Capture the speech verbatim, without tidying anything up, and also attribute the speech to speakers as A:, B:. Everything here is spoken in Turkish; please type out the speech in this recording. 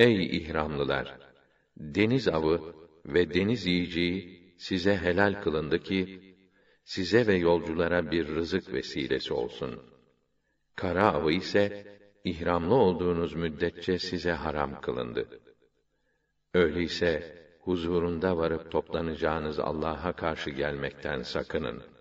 A: Ey ihramlılar! Deniz avı ve deniz yiyeceği size helal kılındı ki, size ve yolculara bir rızık vesilesi olsun. Kara avı ise, ihramlı olduğunuz müddetçe size haram kılındı. Öyleyse, huzurunda varıp toplanacağınız Allah'a karşı gelmekten sakının.